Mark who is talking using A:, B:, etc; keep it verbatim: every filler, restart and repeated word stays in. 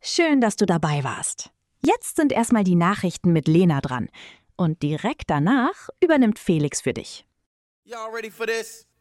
A: Schön, dass du dabei warst. Jetzt sind erstmal die Nachrichten mit Lena dran. Und direkt danach übernimmt Felix für dich.
B: Y'all ready for this?